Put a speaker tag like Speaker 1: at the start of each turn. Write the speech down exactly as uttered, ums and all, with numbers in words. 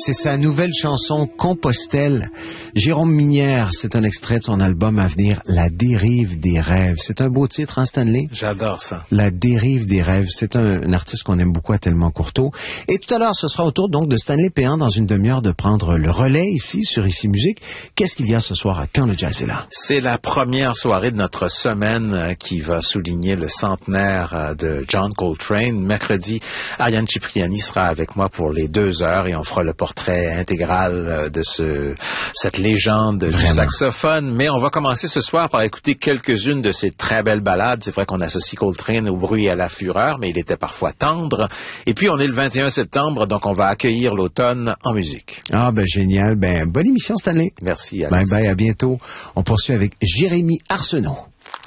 Speaker 1: C'est sa nouvelle chanson Compostelle. Jérôme Minière, c'est un extrait de son album à venir, La dérive des rêves. C'est un beau titre, hein, Stanley?
Speaker 2: J'adore ça.
Speaker 1: La dérive des rêves. C'est un, un artiste qu'on aime beaucoup à Tellement Courteau. Et tout à l'heure, ce sera au tour donc de Stanley Péan dans une demi-heure de prendre le relais ici sur Ici Musique. Qu'est-ce qu'il y a ce soir à Quand le Jazz est là?
Speaker 2: C'est la première soirée de notre semaine euh, qui va souligner le centenaire euh, de John Coltrane. Mercredi, Ariane Cipriani sera avec moi pour les deux heures et on fera le portrait intégral euh, de ce cette légende Vraiment. du saxophone. Mais on va commencer ce soir par écouter quelques-unes de ces très belles ballades. C'est vrai qu'on associe Coltrane au bruit et à la fureur, mais il était parfois tendre. Et puis on est le vingt et un septembre, donc on va accueillir l'automne en musique.
Speaker 1: Ah ben génial. Ben bonne émission Stanley.
Speaker 2: Merci. Alex.
Speaker 1: Bye bye, à bientôt. On poursuit avec Jérémy Arsenault.